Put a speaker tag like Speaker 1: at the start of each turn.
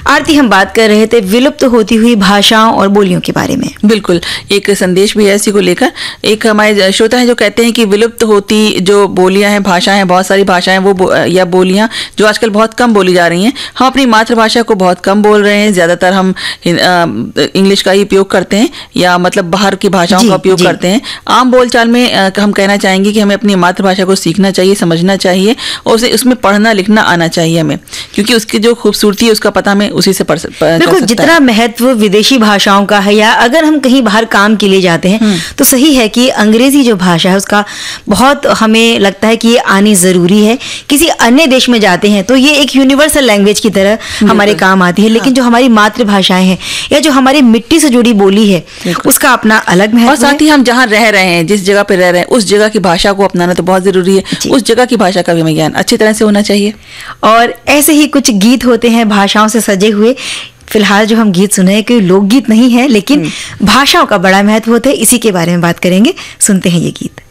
Speaker 1: आरती, हम बात कर रहे थे विलुप्त होती हुई भाषाओं और बोलियों के बारे में।
Speaker 2: बिल्कुल, एक संदेश भी है इसी को लेकर। एक हमारे श्रोता है जो कहते हैं कि विलुप्त होती जो बोलियां हैं, भाषाएं हैं, बहुत सारी भाषाएं या बोलियां जो आजकल बहुत कम बोली जा रही हैं। हम अपनी मातृभाषा को बहुत कम बोल रहे हैं, ज्यादातर हम इंग्लिश का ही उपयोग करते हैं या मतलब बाहर की भाषाओं का उपयोग करते हैं। आम बोलचाल में हम कहना चाहेंगे कि हमें अपनी मातृभाषा को सीखना चाहिए, समझना चाहिए और उसमें पढ़ना लिखना आना चाहिए हमें, क्योंकि उसकी जो खूबसूरती है उसका पता हमें उसी से
Speaker 1: बिल्कुल। जितना महत्व विदेशी भाषाओं का है, या अगर हम कहीं बाहर काम के लिए जाते हैं तो सही है कि अंग्रेजी जो भाषा है उसका बहुत हमें लगता है कि ये आनी जरूरी है। किसी अन्य देश में जाते हैं तो ये एक यूनिवर्सल लैंग्वेज की तरह हमारे काम आती है, लेकिन जो हमारी मातृभाषाएं हैं या जो हमारी मिट्टी से जुड़ी बोली है उसका अपना अलग महत्व है।
Speaker 2: और साथ ही हम जहाँ रह रहे हैं, जिस जगह पे रह रहे हैं, उस जगह की भाषा को अपनाना तो बहुत जरूरी है। उस जगह की भाषा का भी हमें ज्ञान अच्छी तरह से होना चाहिए।
Speaker 1: और ऐसे ही कुछ गीत होते हैं भाषाओं से सजे हुए। फिलहाल जो हम गीत सुने कोई लोकगीत नहीं है, लेकिन भाषाओं का बड़ा महत्व होता है, इसी के बारे में बात करेंगे। सुनते हैं ये गीत।